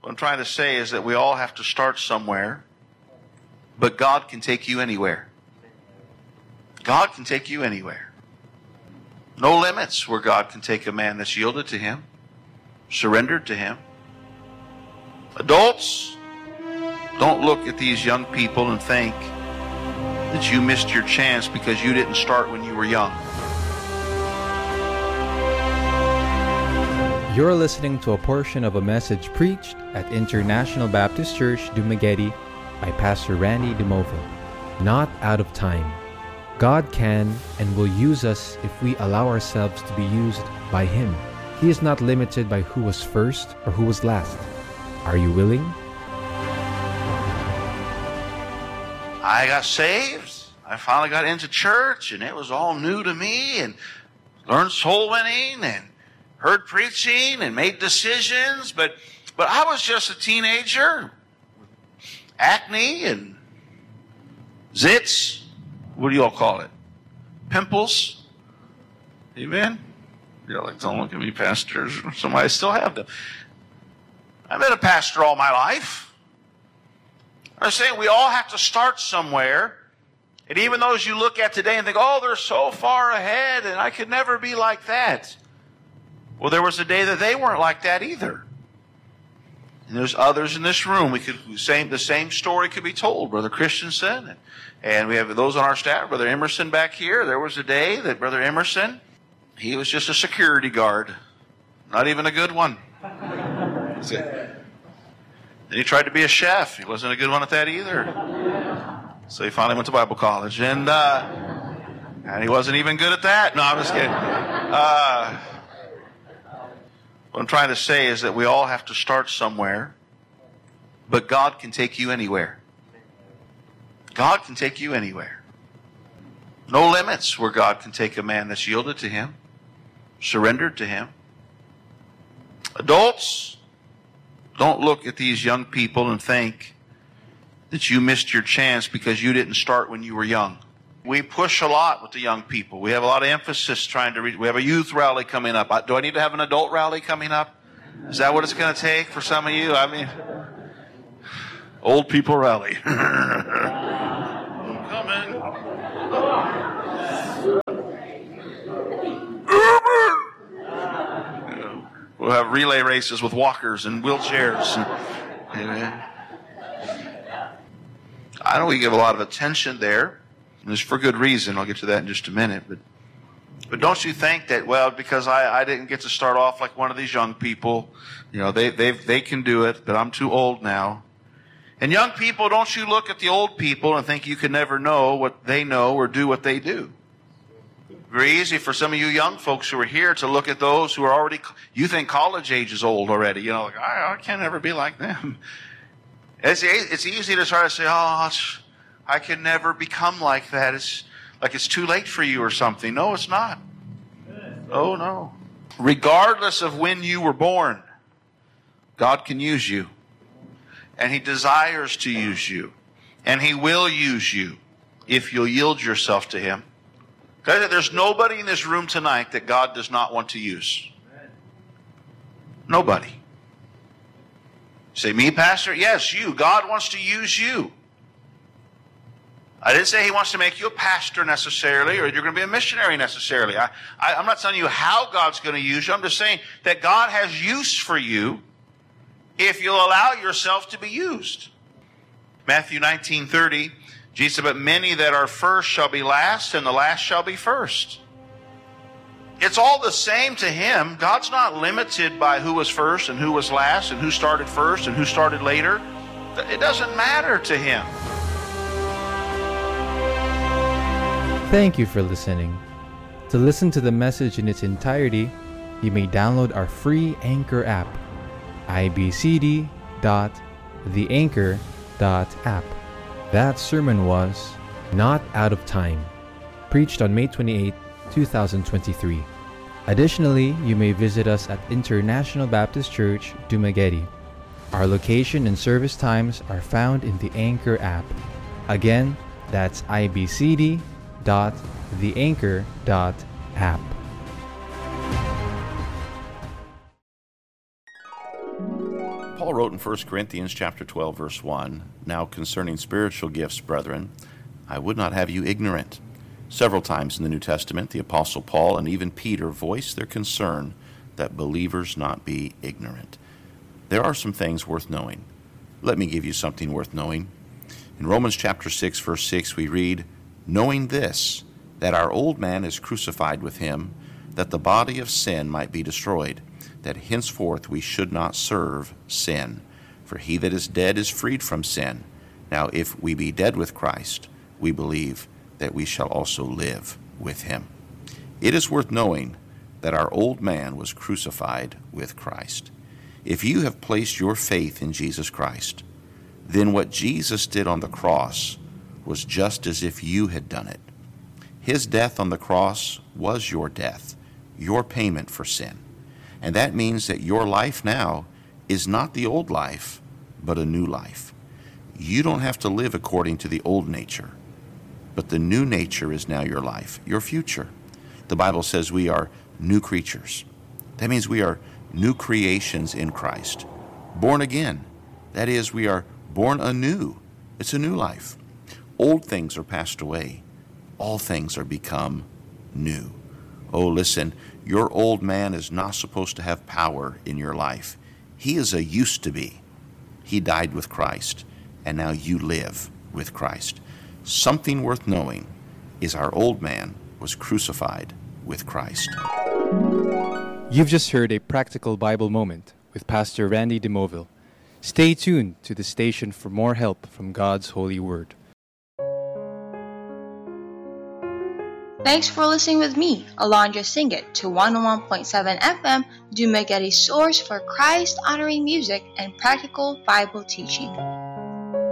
What I'm trying to say is that we all have to start somewhere, but God can take you anywhere. God can take you anywhere. No limits where God can take a man that's yielded to Him, surrendered to Him. Adults, don't look at these young people and think that you missed your chance because you didn't start when you were young. You're listening to a portion of a message preached at International Baptist Church, Dumaguete by Pastor Randy DeMovo. Not out of time. God can and will use us if we allow ourselves to be used by Him. He is not limited by who was first or who was last. Are you willing? I got saved. I finally got into church, and it was all new to me, and learned soul winning, and heard preaching, and made decisions. But I was just a teenager, acne and zits. What do you all call it? Pimples. Amen. You're like, don't look at me, pastors. Somebody still have them. I've been a pastor all my life. I'm saying we all have to start somewhere. And even those you look at today and think, oh, they're so far ahead and I could never be like that. Well, there was a day that they weren't like that either. And there's others in this room. The same story could be told. Brother Christensen, and we have those on our staff. Brother Emerson back here. There was a day that Brother Emerson, he was just a security guard. Not even a good one. Then he tried to be a chef. He wasn't a good one at that either. So he finally went to Bible college. And he wasn't even good at that. No, I'm just kidding. What I'm trying to say is that we all have to start somewhere, but God can take you anywhere. God can take you anywhere. No limits where God can take a man that's yielded to Him, surrendered to Him. Adults, don't look at these young people and think that you missed your chance because you didn't start when you were young. We push a lot with the young people. We have a lot of emphasis trying to reach. We have a youth rally coming up. Do I need to have an adult rally coming up? Is that what it's going to take for some of you? I mean, old people rally. I'm coming. We'll have relay races with walkers and wheelchairs. Amen. I know we give a lot of attention there. And it's for good reason. I'll get to that in just a minute. But don't you think that, well, because I didn't get to start off like one of these young people, you know, they can do it, but I'm too old now. And young people, don't you look at the old people and think you can never know what they know or do what they do. Very easy for some of you young folks who are here to look at those who are already, you think college age is old already. You know, like, I can't ever be like them. It's easy to try to say, oh, I can never become like that. It's like it's too late for you or something. No, it's not. Oh, no. Regardless of when you were born, God can use you. And He desires to use you. And He will use you if you'll yield yourself to Him. There's nobody in this room tonight that God does not want to use. Nobody. Say, me, Pastor? Yes, you. God wants to use you. I didn't say He wants to make you a pastor necessarily, or you're going to be a missionary necessarily. I'm not telling you how God's going to use you. I'm just saying that God has use for you if you'll allow yourself to be used. Matthew 19:30, Jesus said, but many that are first shall be last, and the last shall be first. It's all the same to Him. God's not limited by who was first and who was last and who started first and who started later. It doesn't matter to Him. Thank you for listening. To listen to the message in its entirety, you may download our free Anchor app, ibcd.theanchor.app. That sermon was Not Out of Time, preached on May 28, 2023. Additionally, you may visit us at International Baptist Church, Dumaguete. Our location and service times are found in the Anchor app. Again, that's ibcd.theanchor.app. Paul wrote in 1 Corinthians chapter 12, verse 1, "Now concerning spiritual gifts, brethren, I would not have you ignorant." Several times in the New Testament, the Apostle Paul and even Peter voiced their concern that believers not be ignorant. There are some things worth knowing. Let me give you something worth knowing. In Romans chapter 6, verse 6, we read, "Knowing this, that our old man is crucified with him, that the body of sin might be destroyed, that henceforth we should not serve sin. For he that is dead is freed from sin. Now if we be dead with Christ, we believe that we shall also live with him." It is worth knowing that our old man was crucified with Christ. If you have placed your faith in Jesus Christ, then what Jesus did on the cross was just as if you had done it. His death on the cross was your death, your payment for sin. And that means that your life now is not the old life, but a new life. You don't have to live according to the old nature, but the new nature is now your life, your future. The Bible says we are new creatures. That means we are new creations in Christ. Born again. That is, we are born anew. It's a new life. Old things are passed away. All things are become new. Oh, listen, your old man is not supposed to have power in your life. He is a used to be. He died with Christ, and now you live with Christ. Something worth knowing is our old man was crucified with Christ. You've just heard a practical Bible moment with Pastor Randy DeMoville. Stay tuned to the station for more help from God's holy word. Thanks for listening with me, Alondra Singit, to 101.7 FM, Dumaguete source for Christ-honoring music and practical Bible teaching.